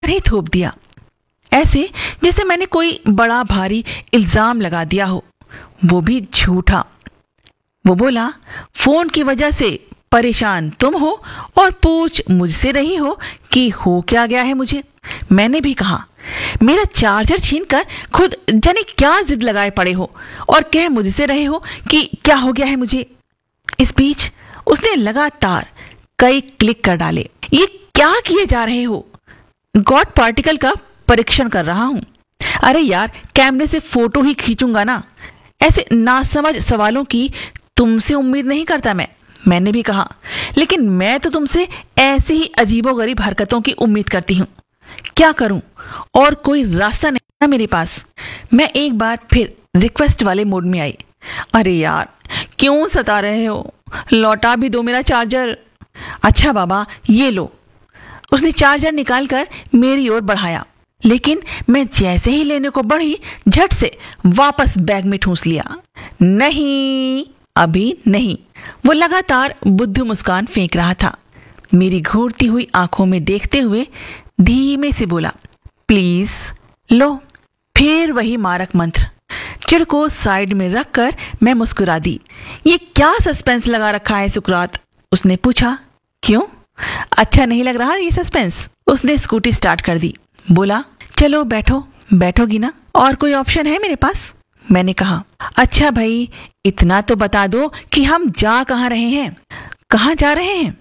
ही थोप दिया, ऐसे जैसे मैंने कोई बड़ा भारी इल्जाम लगा दिया हो, वो भी झूठा। वो बोला, फोन की वजह से परेशान तुम हो और पूछ मुझसे रही हो कि हो क्या गया है मुझे। मैंने भी कहा, मेरा चार्जर छीनकर खुद जाने क्या जिद लगाए पड़े हो और कह मुझसे रहे हो कि क्या हो गया है मुझे। इस बीच उसने लगातार कई क्लिक कर डाले। ये क्या किए जा रहे हो? गॉड पार्टिकल का परीक्षण कर रहा हूं। अरे यार, कैमरे से फोटो ही खींचूंगा ना। ऐसे नासमझ सवालों की तुमसे उम्मीद नहीं करता मैंने भी कहा, लेकिन मैं तो तुमसे ऐसी ही अजीबोगरीब हरकतों की उम्मीद करती हूं। क्या करूं? और कोई रास्ता नहीं ना मेरे पास। मैं एक बार फिर रिक्वेस्ट वाले मोड में आई। अरे यार, क्यों सता रहे हो? लौटा भी दो मेरा चार्जर। अच्छा बाबा, ये लो। उसने चार्जर निकालकर मेरी ओर बढ़ाया, लेकिन मैं जैसे ही लेने को बढ़ी, झट से वापस बैग में ठूंस लिया। नहीं, अभी नहीं। वो लगातार बुद्धू मुस्कान फेंक रहा था। मेरी घूरती हुई आंखों में देखते हुए धीमे से बोला, प्लीज लो। फिर वही मारक मंत्र। चिड़ को साइड में रखकर मैं मुस्कुरा दी। ये क्या सस्पेंस लगा रखा है सुकरात? उसने पूछा। क्यों, अच्छा नहीं लग रहा ये सस्पेंस? उसने स्कूटी स्टार्ट कर दी। बोला, चलो बैठो। बैठोगी ना? और कोई ऑप्शन है मेरे पास? मैंने कहा। अच्छा भाई, इतना तो बता दो कि हम जा कहाँ रहे हैं? कहाँ जा रहे हैं?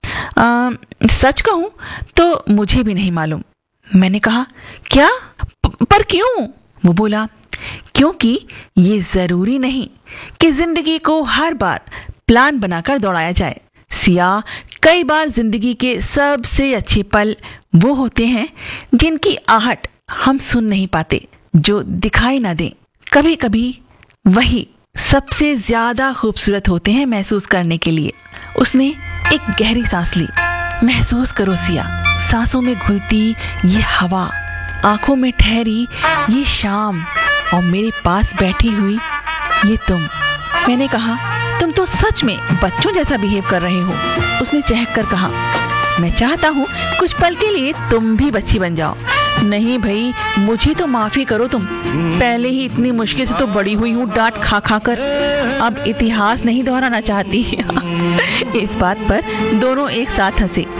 सच कहूं तो मुझे भी नहीं मालूम। मैंने कहा, क्या? पर क्यों? वो बोला, क्योंकि ये जरूरी नहीं कि जिंदगी को हर बार प्लान बनाकर दौड़ाया जाए। सिया, कई बार जिंदगी के सबसे अच्छे पल वो होते हैं जिनकी आहट हम सुन नहीं पाते, जो दिखाई ना दें। कभी कभी वही सबसे ज्यादा खूबसूरत होते हैं महसूस करने के लिए। उसने एक गहरी सांस ली। महसूस करो सिया, सांसों में घुलती ये हवा, आंखों में ठहरी ये शाम, और मेरे पास बैठी हुई ये तुम। मैंने कहा, तुम तो सच में बच्चों जैसा बिहेव कर रहे हो। उसने चहक कर कहा, मैं चाहता हूँ कुछ पल के लिए तुम भी बच्ची बन जाओ। नहीं भाई, मुझे तो माफी करो तुम। पहले ही इतनी मुश्किल से तो बड़ी हुई हूँ डांट खा खा कर। अब इतिहास नहीं दोहराना चाहती। इस बात पर दोनों एक साथ हंसे।